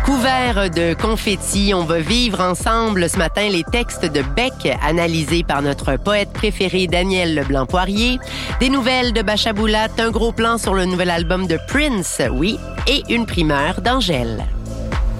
Couvert de confettis, on va vivre ensemble ce matin les textes de Beck, analysés par notre poète préféré Daniel Leblanc-Poirier, des nouvelles de Bachaboulat, un gros plan sur le nouvel album de Prince, oui, et une primeur d'Angèle.